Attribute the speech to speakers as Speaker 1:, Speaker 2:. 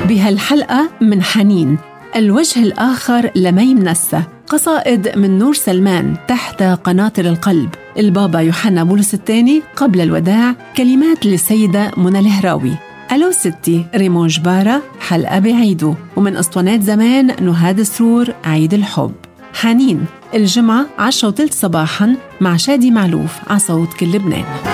Speaker 1: بهالحلقة من حنين الوجه الآخر لمي منسة، قصائد من نور سلمان تحت قناطر القلب، البابا يوحنا بولس الثاني قبل الوداع، كلمات للسيدة منى الهراوي، ألو ستي ريمون جبارة حلقة بعيده، ومن أسطوانات زمان نهاد سرور عيد الحب. حنين الجمعة 10:03 صباحاً مع شادي معلوف على صوت كل لبنان.